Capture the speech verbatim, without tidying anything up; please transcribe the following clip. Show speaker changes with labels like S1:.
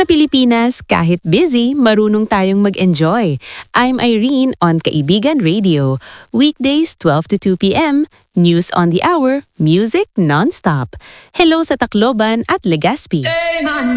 S1: Sa Pilipinas, kahit busy, marunong tayong mag-enjoy. I'm Irene on Kaibigan Radio. Weekdays twelve to two p m, news on the hour, music non-stop. Hello sa Tacloban at Legazpi.